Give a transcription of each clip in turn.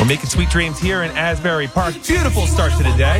We're making sweet dreams here in Asbury Park. Beautiful start to the day.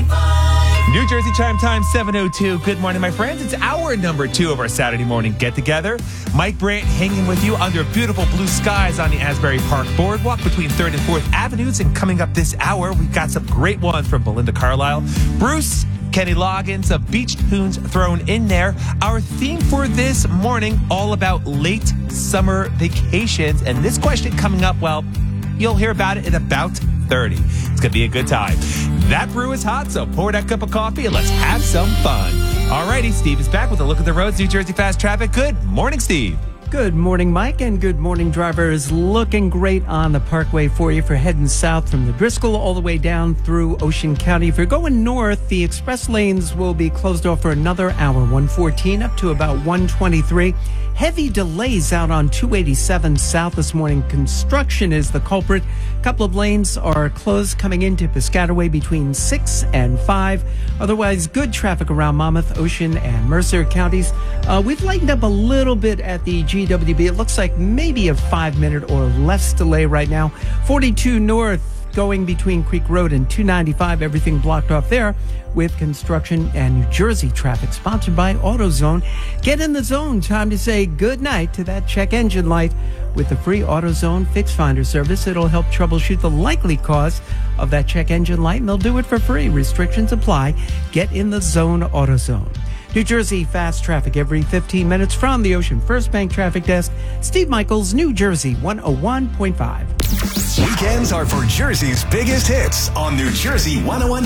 New Jersey Chime Time 7:02. Good morning, my friends. It's hour number 2 of our Saturday morning get-together. Mike Brandt hanging with you under beautiful blue skies on the Asbury Park Boardwalk between 3rd and 4th Avenues. And coming up this hour, we've got some great ones from Belinda Carlisle, Bruce, Kenny Loggins, some beach tunes thrown in there. Our theme for this morning, all about late summer vacations. And this question coming up, well, you'll hear about it in about 30. It's going to be a good time. That brew is hot, so pour that cup of coffee and let's have some fun. Alrighty, Steve is back with a look at the roads, New Jersey Fast Traffic. Good morning, Steve. Good morning, Mike, and good morning, drivers. Looking great on the Parkway for you for heading south from the Driscoll all the way down through Ocean County. If you're going north, the express lanes will be closed off for another hour, 114 up to about 123. Heavy delays out on 287 south this morning. Construction is the culprit. A couple of lanes are closed coming into Piscataway between 6 and 5. Otherwise, good traffic around Monmouth, Ocean, and Mercer counties. We've lightened up a little bit at the GWB. It looks like maybe a 5-minute or less delay right now. 42 north going between Creek Road and 295. Everything blocked off there with construction and New Jersey traffic, sponsored by AutoZone. Get in the zone. Time to say good night to that check engine light with the free AutoZone Fix Finder service. It'll help troubleshoot the likely cause of that check engine light, and they'll do it for free. Restrictions apply. Get in the zone, AutoZone. New Jersey Fast Traffic every 15 minutes from the Ocean First Bank Traffic Desk. Steve Michaels, New Jersey 101.5. Weekends are for Jersey's biggest hits on New Jersey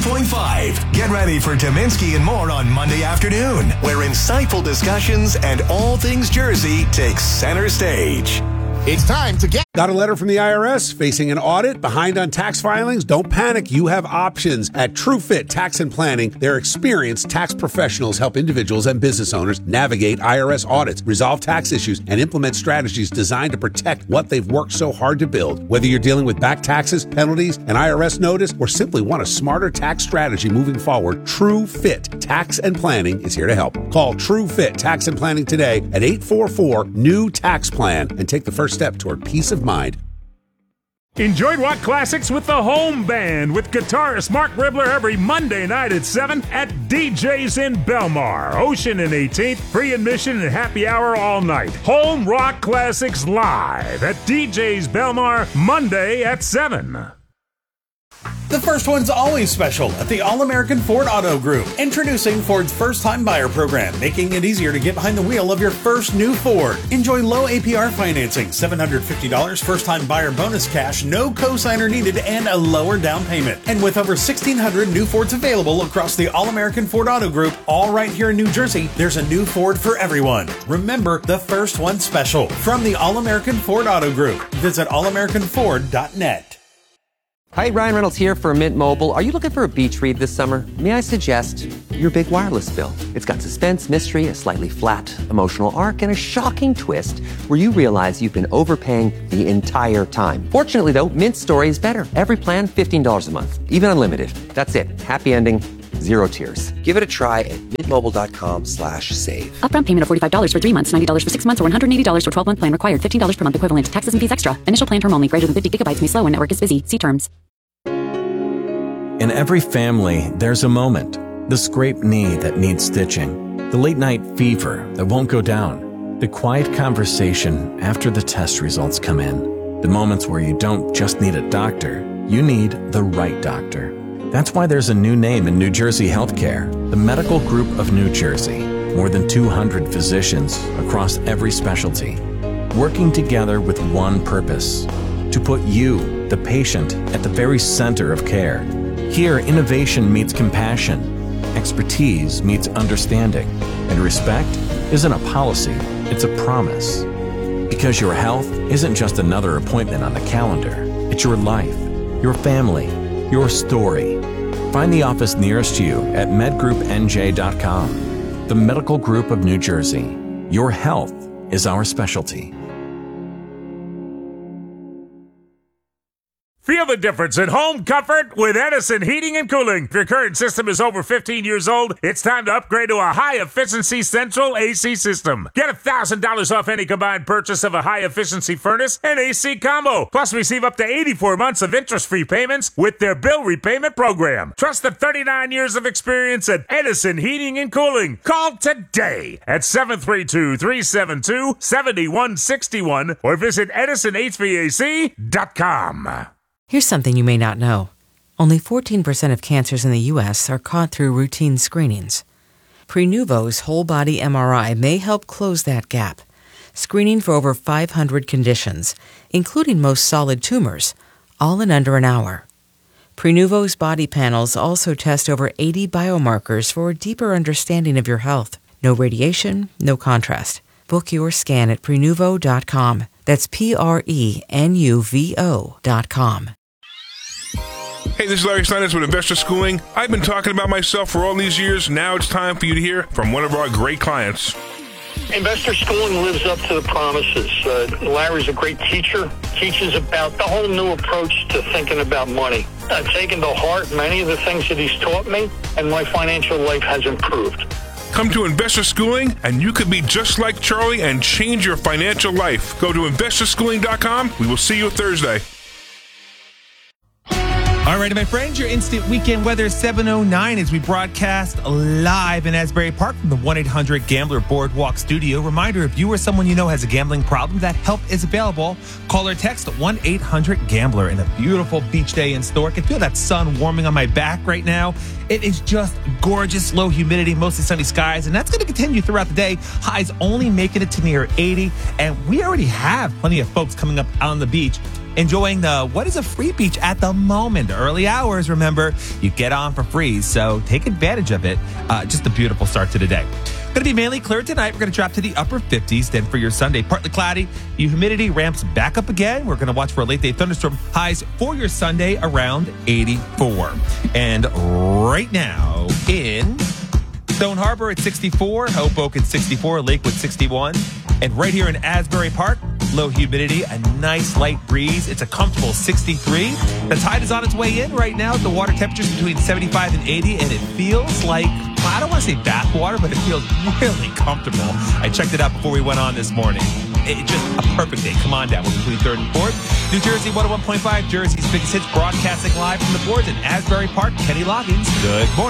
101.5. Get ready for Tominski and more on Monday afternoon, where insightful discussions and all things Jersey take center stage. It's time to get... Got a letter from the IRS? Facing an audit? Behind on tax filings? Don't panic. You have options. At TrueFit Tax and Planning, their experienced tax professionals help individuals and business owners navigate IRS audits, resolve tax issues, and implement strategies designed to protect what they've worked so hard to build. Whether you're dealing with back taxes, penalties, an IRS notice, or simply want a smarter tax strategy moving forward, TrueFit Tax and Planning is here to help. Call TrueFit Tax and Planning today at 844-NEW-TAX-PLAN and take the first step toward peace of mind. Enjoy rock classics with the Home Band with guitarist Mark Ribler every Monday night at 7 at DJ's in Belmar. Ocean and 18th, free admission and happy hour all night. Home Rock Classics live at DJ's Belmar Monday at 7. The first one's always special at the All-American Ford Auto Group. Introducing Ford's first-time buyer program, making it easier to get behind the wheel of your first new Ford. Enjoy low APR financing, $750 first-time buyer bonus cash, no cosigner needed, and a lower down payment. And with over 1,600 new Fords available across the All-American Ford Auto Group, all right here in New Jersey, there's a new Ford for everyone. Remember, the first one special. From the All-American Ford Auto Group. Visit allamericanford.net. Hi, Ryan Reynolds here for Mint Mobile. Are you looking for a beach read this summer? May I suggest your big wireless bill? It's got suspense, mystery, a slightly flat emotional arc, and a shocking twist where you realize you've been overpaying the entire time. Fortunately, though, Mint's story is better. Every plan, $15 a month, even unlimited. That's it. Happy ending. Zero tears. Give it a try at mintmobile.com/save. Upfront payment of $45 for 3 months, $90 for 6 months, or $180 for 12-month plan required. $15 per month equivalent. Taxes and fees extra. Initial plan term only. Greater than 50 gigabytes may slow when network is busy. See terms. In every family, there's a moment. The scraped knee that needs stitching. The late night fever that won't go down. The quiet conversation after the test results come in. The moments where you don't just need a doctor, you need the right doctor. That's why there's a new name in New Jersey healthcare, the Medical Group of New Jersey. More than 200 physicians across every specialty, working together with one purpose, to put you, the patient, at the very center of care. Here, innovation meets compassion, expertise meets understanding, and respect isn't a policy, it's a promise. Because your health isn't just another appointment on the calendar, it's your life, your family, your story. Find the office nearest you at medgroupnj.com. The Medical Group of New Jersey. Your health is our specialty. Feel the difference in home comfort with Edison Heating and Cooling. If your current system is over 15 years old, it's time to upgrade to a high-efficiency central AC system. Get $1,000 off any combined purchase of a high-efficiency furnace and AC combo. Plus, receive up to 84 months of interest-free payments with their bill repayment program. Trust the 39 years of experience at Edison Heating and Cooling. Call today at 732-372-7161 or visit EdisonHVAC.com. Here's something you may not know. Only 14% of cancers in the U.S. are caught through routine screenings. Prenuvo's whole-body MRI may help close that gap, screening for over 500 conditions, including most solid tumors, all in under an hour. Prenuvo's body panels also test over 80 biomarkers for a deeper understanding of your health. No radiation, no contrast. Book your scan at Prenuvo.com. That's Prenuvo.com. Hey, this is Larry Steinitz with Investor Schooling. I've been talking about myself for all these years. Now it's time for you to hear from one of our great clients. Investor Schooling lives up to the promises. Larry's a great teacher, teaches about the whole new approach to thinking about money. I've taken to heart many of the things that he's taught me, and my financial life has improved. Come to Investor Schooling, and you could be just like Charlie and change your financial life. Go to investorschooling.com. We will see you Thursday. All right, my friends, your instant weekend weather 7:09 as we broadcast live in Asbury Park from the 1-800-GAMBLER Boardwalk studio. Reminder, if you or someone you know has a gambling problem, that help is available. Call or text 1-800-GAMBLER. And a beautiful beach day in store. I can feel that sun warming on my back right now. It is just gorgeous, low humidity, mostly sunny skies, and that's going to continue throughout the day. Highs only making it to near 80, and we already have plenty of folks coming up out on the beach enjoying what is a free beach at the moment. Early hours, remember, you get on for free, so take advantage of it. Just a beautiful start to the day. Going to be mainly clear tonight. We're going to drop to the upper 50s. Then for your Sunday, partly cloudy. The humidity ramps back up again. We're going to watch for a late day thunderstorm. Highs for your Sunday around 84. And right now in Stone Harbor at 64, Hoboken 64, Lakewood 61. And right here in Asbury Park, low humidity, a nice light breeze. It's a comfortable 63. The tide is on its way in right now. The water temperature's between 75 and 80, and it feels like, well, I don't want to say bath water, but it feels really comfortable. I checked it out before we went on this morning. It's just a perfect day. Come on down. We're between 3rd and 4th. New Jersey 101.5, Jersey's biggest hits, broadcasting live from the boards in Asbury Park. Kenny Loggins, good morning.